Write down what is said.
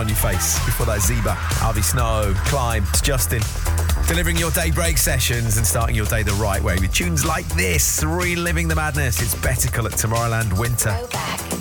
on your face. Before that, Zeba, Harvey Snow, Climb, it's Justin. Delivering your daybreak sessions and starting your day the right way with tunes like this, reliving the madness. It's Bettical at Tomorrowland Winter. Go back.